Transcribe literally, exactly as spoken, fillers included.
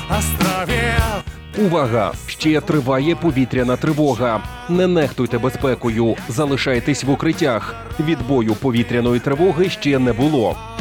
острове. Увага! Ще триває повітряна тривога. Не нехтуйте безпекою, залишайтесь в укриттях. Відбою повітряної тривоги ще не було.